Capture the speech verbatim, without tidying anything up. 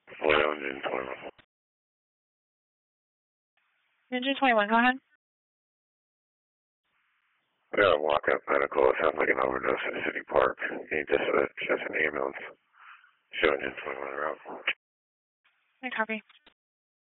Florida engine twenty-one. Engine twenty-one, go ahead. I got a walk-up medical. It sounds like an overdose in City Park. Need just, a, just an ambulance. Show engine twenty-one route. I copy.